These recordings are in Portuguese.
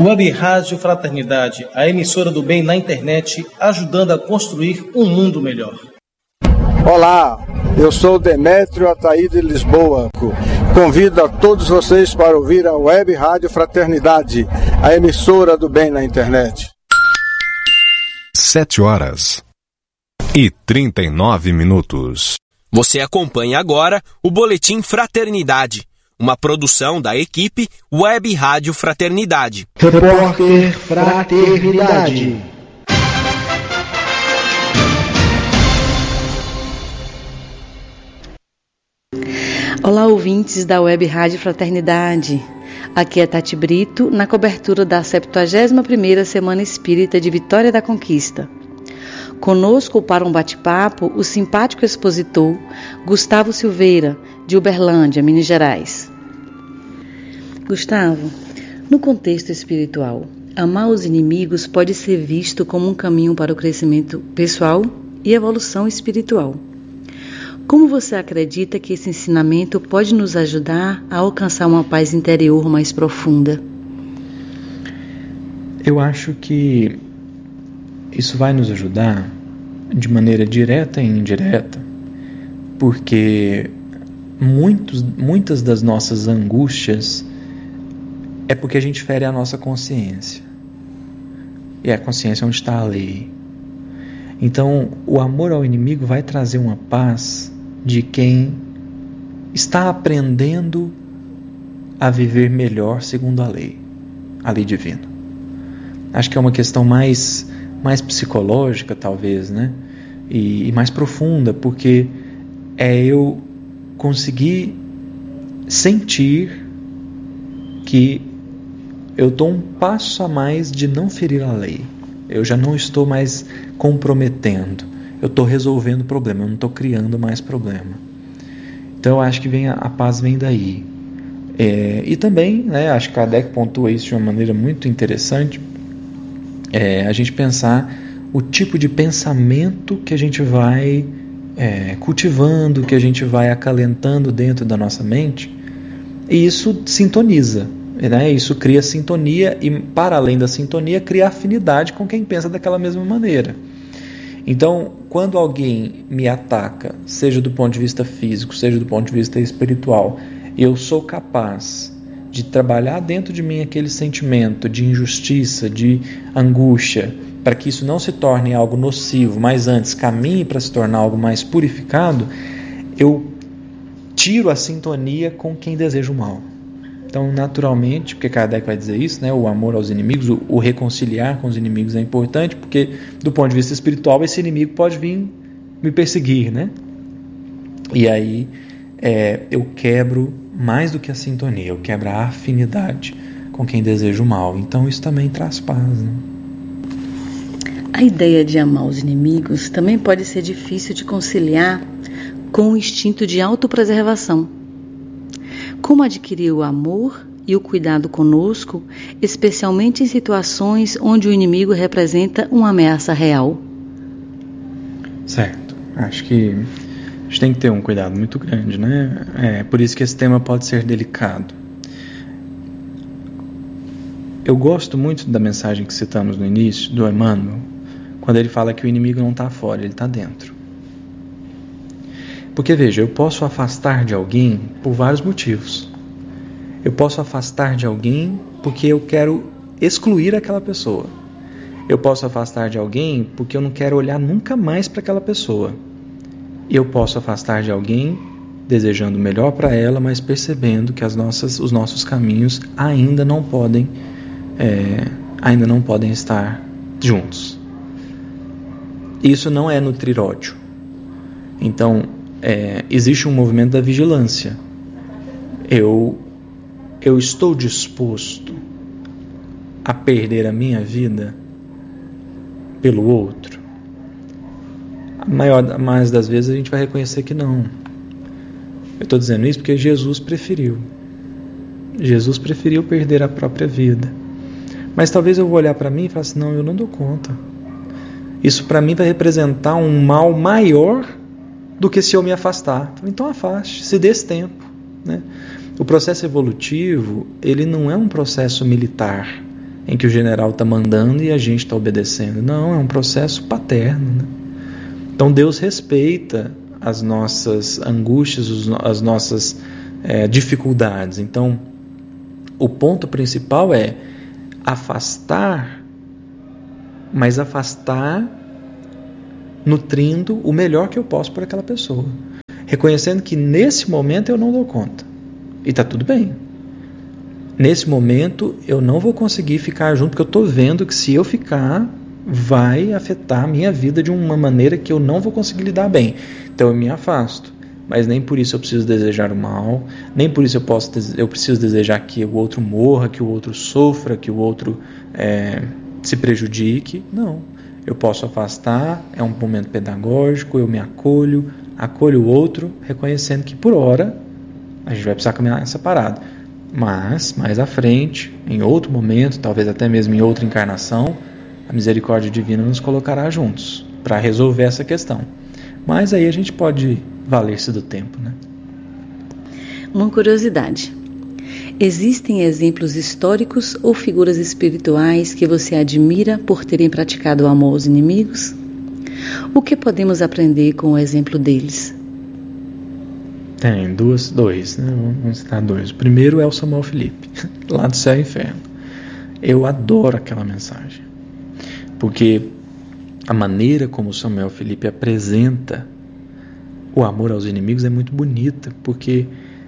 Web Rádio Fraternidade, a emissora do bem na internet, ajudando a construir um mundo melhor. Olá, eu sou Demétrio Ataíde Lisboa. Convido a todos vocês para ouvir a Web Rádio Fraternidade, a emissora do bem na internet. 7h39. Você acompanha agora o Boletim Fraternidade, uma produção da equipe Web Rádio Fraternidade. Repórter Fraternidade. Olá, ouvintes da Web Rádio Fraternidade. Aqui é Tati Brito, na cobertura da 71ª Semana Espírita de Vitória da Conquista. Conosco para um bate-papo, o simpático expositor Gustavo Silveira, de Uberlândia, Minas Gerais. Gustavo, no contexto espiritual, amar os inimigos pode ser visto como um caminho para o crescimento pessoal e evolução espiritual. Como você acredita que esse ensinamento pode nos ajudar a alcançar uma paz interior mais profunda? Eu acho que isso vai nos ajudar de maneira direta e indireta, porque muitas das nossas angústias é porque a gente fere a nossa consciência. E a consciência é onde está a lei. Então, o amor ao inimigo vai trazer uma paz de quem está aprendendo a viver melhor segundo a lei divina. Acho que é uma questão mais psicológica, talvez, né? E mais profunda, porque é eu conseguir sentir que eu estou um passo a mais de não ferir a lei. Eu já não estou mais comprometendo. Eu estou resolvendo o problema, eu não estou criando mais problema. Então eu acho que a paz vem daí. E também, né, acho que Kardec pontua isso de uma maneira muito interessante, a gente pensar o tipo de pensamento que a gente vai cultivando, que a gente vai acalentando dentro da nossa mente, e isso sintoniza, né? Isso cria sintonia e, para além da sintonia, cria afinidade com quem pensa daquela mesma maneira. Então, quando alguém me ataca, seja do ponto de vista físico, seja do ponto de vista espiritual, eu sou capaz de trabalhar dentro de mim aquele sentimento de injustiça, de angústia, para que isso não se torne algo nocivo, mas antes caminhe para se tornar algo mais purificado, eu tiro a sintonia com quem deseja o mal. Então, naturalmente, porque Kardec vai dizer isso, né, o amor aos inimigos, o reconciliar com os inimigos é importante, porque do ponto de vista espiritual, esse inimigo pode vir me perseguir, né? E aí eu quebro mais do que a sintonia, eu quebro a afinidade com quem deseja o mal. Então, isso também traz paz, né? A ideia de amar os inimigos também pode ser difícil de conciliar com o instinto de autopreservação. Como adquirir o amor e o cuidado conosco, especialmente em situações onde o inimigo representa uma ameaça real? Certo. Acho que a gente tem que ter um cuidado muito grande, né? Por isso que esse tema pode ser delicado. Eu gosto muito da mensagem que citamos no início, do Emmanuel, quando ele fala que o inimigo não está fora, ele está dentro. Porque, veja, eu posso afastar de alguém por vários motivos. Eu posso afastar de alguém porque eu quero excluir aquela pessoa. Eu posso afastar de alguém porque eu não quero olhar nunca mais para aquela pessoa. Eu posso afastar de alguém desejando o melhor para ela, mas percebendo que os nossos caminhos ainda não podem estar juntos. Isso não é nutrir ódio. Então, existe um movimento da vigilância. Eu estou disposto a perder a minha vida pelo outro? Mais das vezes a gente vai reconhecer que não. Eu estou dizendo isso porque Jesus preferiu. Jesus preferiu perder a própria vida. Mas talvez eu vou olhar para mim e falar assim, não, eu não dou conta. Isso para mim vai representar um mal maior do que se eu me afastar. Então afaste, se dê esse tempo, né? O processo evolutivo, ele não é um processo militar, em que o general está mandando e a gente está obedecendo. Não, é um processo paterno, né? Então Deus respeita as nossas angústias, as nossas dificuldades. Então o ponto principal é afastar, mas afastar nutrindo o melhor que eu posso por aquela pessoa, reconhecendo que nesse momento eu não dou conta, e está tudo bem. Nesse momento eu não vou conseguir ficar junto, porque eu estou vendo que se eu ficar vai afetar a minha vida de uma maneira que eu não vou conseguir lidar bem, então eu me afasto. Mas nem por isso eu preciso desejar o mal, nem por isso eu preciso desejar que o outro morra, que o outro sofra, que o outro se prejudique. Não, eu posso afastar, é um momento pedagógico, eu me acolho o outro, reconhecendo que por hora a gente vai precisar caminhar separado. Mas mais à frente, em outro momento, talvez até mesmo em outra encarnação, a misericórdia divina nos colocará juntos para resolver essa questão. Mas aí a gente pode valer-se do tempo, né? Uma curiosidade. Existem exemplos históricos ou figuras espirituais que você admira por terem praticado o amor aos inimigos? O que podemos aprender com o exemplo deles? Tem dois, né? Vamos citar dois. O primeiro é o Samuel Felipe, lá do Céu e Inferno. Eu adoro aquela mensagem, porque a maneira como o Samuel Felipe apresenta o amor aos inimigos é muito bonita, porque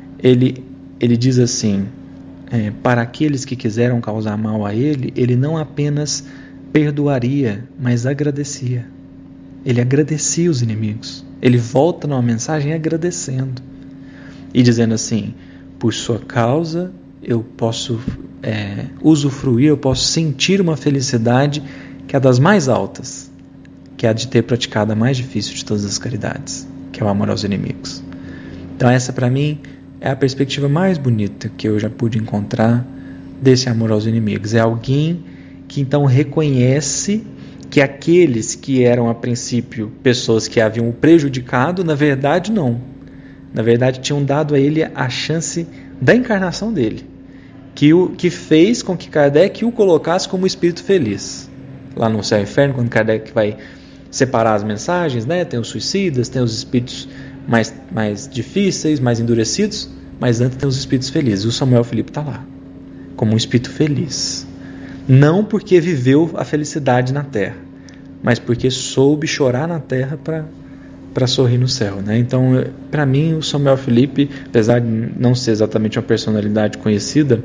ele diz assim, para aqueles que quiseram causar mal a ele não apenas perdoaria, mas agradecia. Ele agradecia os inimigos. Ele volta numa mensagem agradecendo e dizendo assim, por sua causa eu posso usufruir, eu posso sentir uma felicidade que é das mais altas, que é a de ter praticado a mais difícil de todas as caridades, que é o amor aos inimigos. Então essa para mim é a perspectiva mais bonita que eu já pude encontrar desse amor aos inimigos. É alguém que então reconhece que aqueles que eram a princípio pessoas que haviam o prejudicado, na verdade não. Na verdade tinham dado a ele a chance da encarnação dele, que fez com que Kardec o colocasse como espírito feliz. Lá no Céu e Inferno, quando Kardec vai separar as mensagens, né? Tem os suicidas, tem os espíritos mais difíceis, mais endurecidos, mas antes tem os espíritos felizes. O Samuel Felipe está lá, como um espírito feliz. Não porque viveu a felicidade na terra, mas porque soube chorar na terra para sorrir no céu, né? Então, para mim, o Samuel Felipe, apesar de não ser exatamente uma personalidade conhecida,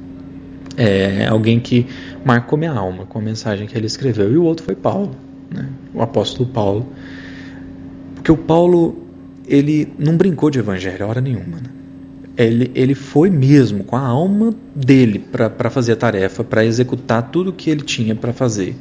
é alguém que marcou minha alma com a mensagem que ele escreveu. E o outro foi Paulo, né? O apóstolo Paulo. Porque o Paulo, ele não brincou de evangelho a hora nenhuma, né? Ele foi mesmo com a alma dele para fazer a tarefa, para executar tudo o que ele tinha para fazer.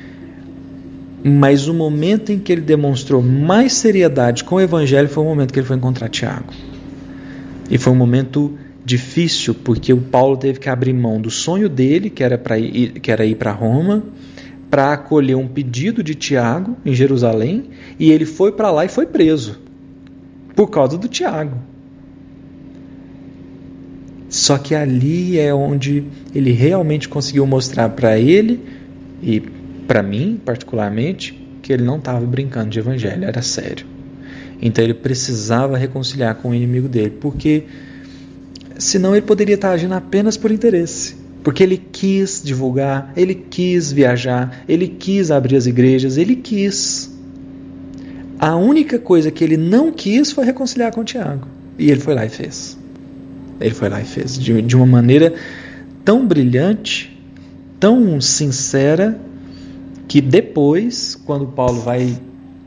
Mas o momento em que ele demonstrou mais seriedade com o evangelho foi o momento que ele foi encontrar Tiago. E foi um momento difícil, porque o Paulo teve que abrir mão do sonho dele, que era ir para Roma, para acolher um pedido de Tiago em Jerusalém, e ele foi para lá e foi preso por causa do Tiago. Só que ali é onde ele realmente conseguiu mostrar para ele e para mim particularmente que ele não estava brincando de evangelho, era sério. Então ele precisava reconciliar com o inimigo dele, porque senão ele poderia estar agindo apenas por interesse, porque ele quis divulgar, ele quis viajar, ele quis abrir as igrejas, ele quis. A única coisa que ele não quis foi reconciliar com o Tiago, e ele foi lá e fez. Ele foi lá e fez de uma maneira tão brilhante, tão sincera, que depois, quando Paulo vai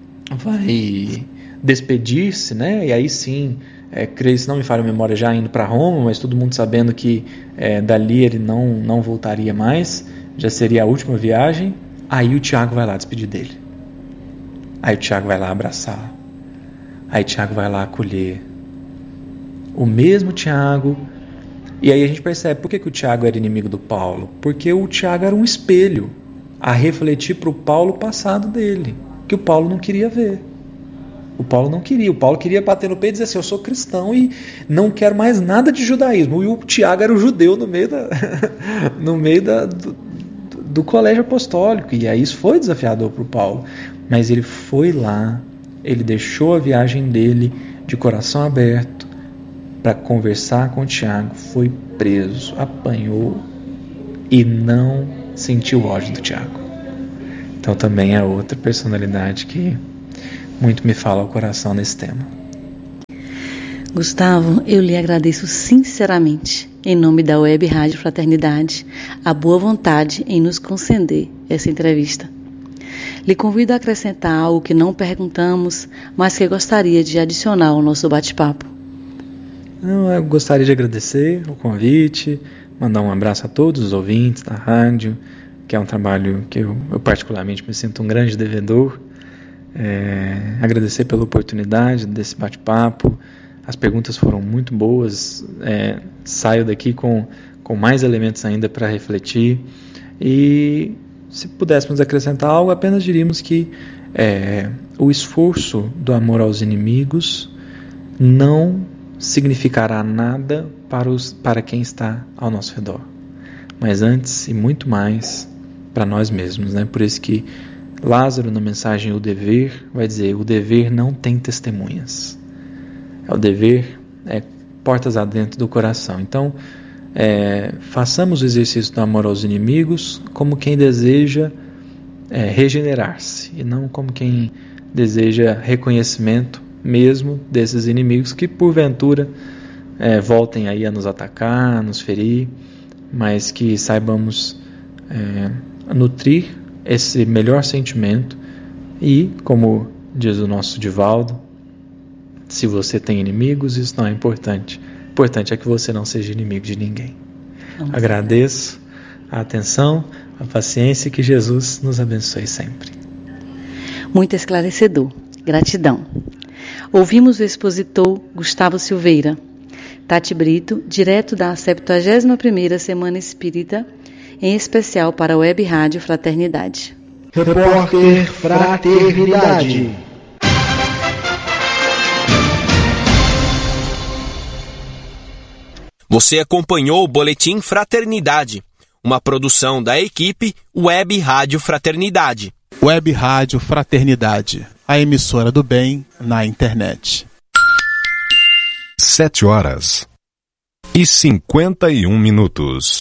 despedir-se, né? E aí sim, creio, se não me falha a memória, já indo para Roma, mas todo mundo sabendo que dali ele não voltaria mais, já seria a última viagem. Aí o Tiago vai lá despedir dele. Aí o Tiago vai lá abraçar. Aí o Tiago vai lá acolher. O mesmo Tiago. E aí a gente percebe por que o Tiago era inimigo do Paulo. Porque o Tiago era um espelho a refletir para o Paulo o passado dele, que o Paulo não queria ver. O Paulo não queria. O Paulo queria bater no peito e dizer assim, eu sou cristão e não quero mais nada de judaísmo. E o Tiago era o judeu no meio do colégio apostólico, e aí isso foi desafiador para o Paulo, mas ele foi lá, ele deixou a viagem dele de coração aberto para conversar com o Tiago, foi preso, apanhou e não sentiu ódio do Tiago. Então também é outra personalidade que muito me fala ao coração nesse tema. Gustavo, eu lhe agradeço sinceramente, em nome da Web Rádio Fraternidade, a boa vontade em nos conceder essa entrevista. Lhe convido a acrescentar algo que não perguntamos, mas que gostaria de adicionar ao nosso bate-papo. Eu gostaria de agradecer o convite, mandar um abraço a todos os ouvintes da rádio, que é um trabalho que eu particularmente me sinto um grande devedor. Agradecer pela oportunidade desse bate-papo. As perguntas foram muito boas, saio daqui com mais elementos ainda para refletir, e se pudéssemos acrescentar algo, apenas diríamos que o esforço do amor aos inimigos não significará nada para quem está ao nosso redor, mas antes e muito mais para nós mesmos, né? Por isso que Lázaro, na mensagem O Dever, vai dizer: o dever não tem testemunhas. O dever é portas adentro do coração. Então, façamos o exercício do amor aos inimigos como quem deseja regenerar-se, e não como quem deseja reconhecimento mesmo desses inimigos que porventura voltem aí a nos atacar, a nos ferir, mas que saibamos nutrir esse melhor sentimento. E, como diz o nosso Divaldo, se você tem inimigos, isso não é importante. O importante é que você não seja inimigo de ninguém. Agradeço a atenção, a paciência, e que Jesus nos abençoe sempre. Muito esclarecedor. Gratidão. Ouvimos o expositor Gustavo Silveira. Tati Brito, direto da 71ª Semana Espírita, em especial para a Web Rádio Fraternidade. Repórter Fraternidade. Você acompanhou o Boletim Fraternidade, uma produção da equipe Web Rádio Fraternidade. Web Rádio Fraternidade, a emissora do bem na internet. 7h51.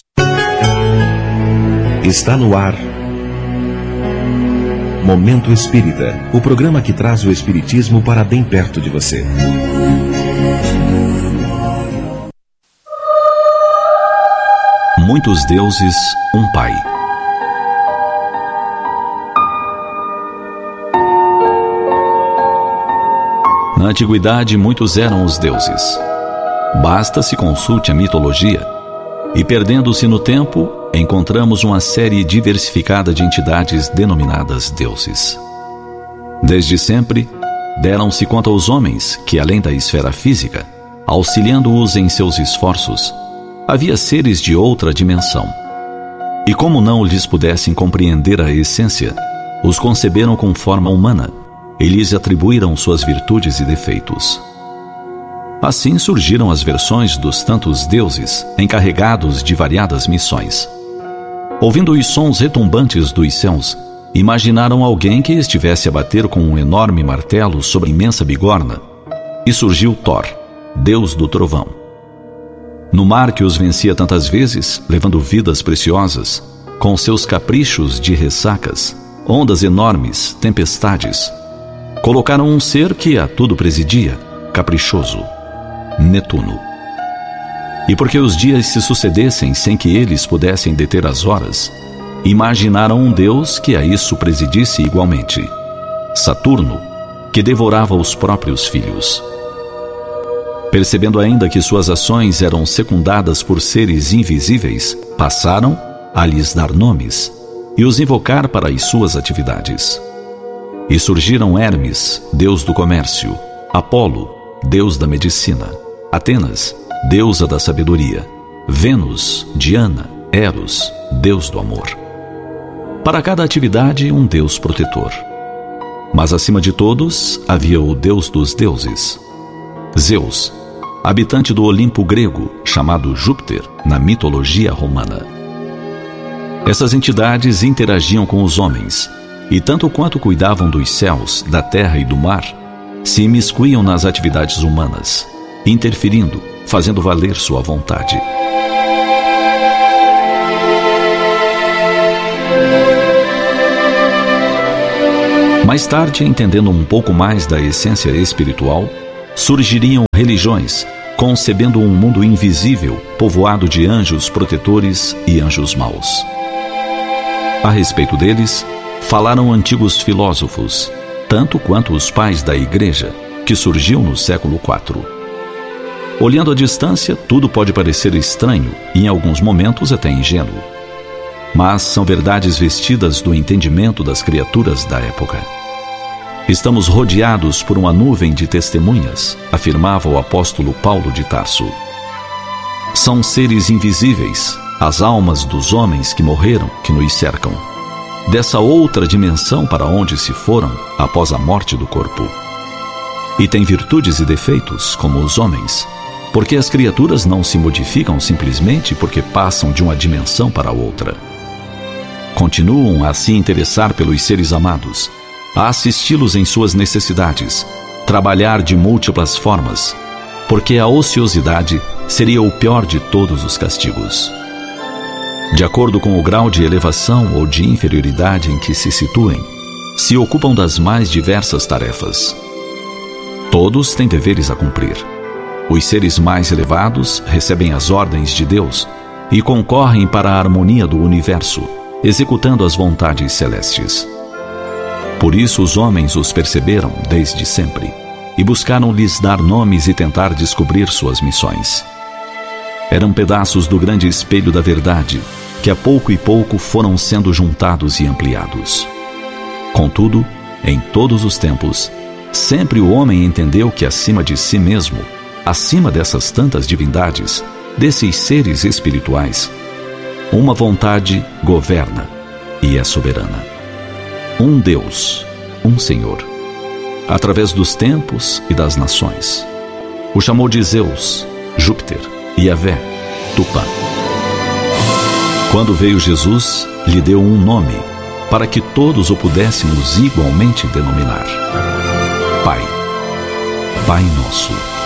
Está no ar Momento Espírita, o programa que traz o Espiritismo para bem perto de você. Muitos deuses, um pai. Na antiguidade, muitos eram os deuses. Basta se consulte a mitologia, e perdendo-se no tempo, encontramos uma série diversificada de entidades denominadas deuses. Desde sempre, deram-se conta aos homens que, além da esfera física, auxiliando-os em seus esforços, havia seres de outra dimensão. E como não lhes pudessem compreender a essência, os conceberam com forma humana e lhes atribuíram suas virtudes e defeitos. Assim surgiram as versões dos tantos deuses encarregados de variadas missões. Ouvindo os sons retumbantes dos céus, imaginaram alguém que estivesse a bater com um enorme martelo sobre a imensa bigorna, e surgiu Thor, deus do trovão. No mar que os vencia tantas vezes, levando vidas preciosas, com seus caprichos de ressacas, ondas enormes, tempestades, colocaram um ser que a tudo presidia, caprichoso, Netuno. E porque os dias se sucedessem sem que eles pudessem deter as horas, imaginaram um deus que a isso presidisse igualmente, Saturno, que devorava os próprios filhos. Percebendo ainda que suas ações eram secundadas por seres invisíveis, passaram a lhes dar nomes e os invocar para as suas atividades. E surgiram Hermes, deus do comércio, Apolo, deus da medicina, Atenas, deusa da sabedoria, Vênus, Diana, Eros, deus do amor. Para cada atividade, um deus protetor. Mas acima de todos, havia o deus dos deuses, Zeus, habitante do Olimpo grego, chamado Júpiter na mitologia romana. Essas entidades interagiam com os homens, e tanto quanto cuidavam dos céus, da terra e do mar, se imiscuíam nas atividades humanas, interferindo, fazendo valer sua vontade. Mais tarde, entendendo um pouco mais da essência espiritual, surgiriam religiões, concebendo um mundo invisível, povoado de anjos protetores e anjos maus. A respeito deles, falaram antigos filósofos, tanto quanto os pais da Igreja, que surgiu no século IV. Olhando à distância, tudo pode parecer estranho e, em alguns momentos, até ingênuo. Mas são verdades vestidas do entendimento das criaturas da época. Estamos rodeados por uma nuvem de testemunhas, afirmava o apóstolo Paulo de Tarso. São seres invisíveis, as almas dos homens que morreram, que nos cercam, dessa outra dimensão para onde se foram após a morte do corpo. E têm virtudes e defeitos, como os homens, porque as criaturas não se modificam simplesmente porque passam de uma dimensão para outra. Continuam a se interessar pelos seres amados, a assisti-los em suas necessidades, trabalhar de múltiplas formas, porque a ociosidade seria o pior de todos os castigos. De acordo com o grau de elevação ou de inferioridade em que se situem, se ocupam das mais diversas tarefas. Todos têm deveres a cumprir. Os seres mais elevados recebem as ordens de Deus e concorrem para a harmonia do universo, executando as vontades celestes. Por isso os homens os perceberam desde sempre e buscaram lhes dar nomes e tentar descobrir suas missões. Eram pedaços do grande espelho da verdade, que a pouco e pouco foram sendo juntados e ampliados. Contudo, em todos os tempos, sempre o homem entendeu que acima de si mesmo, acima dessas tantas divindades, desses seres espirituais, uma vontade governa e é soberana. Um Deus, um Senhor, através dos tempos e das nações. O chamou de Zeus, Júpiter, Yahvé, Tupã. Quando veio Jesus, lhe deu um nome, para que todos o pudéssemos igualmente denominar. Pai, Pai Nosso.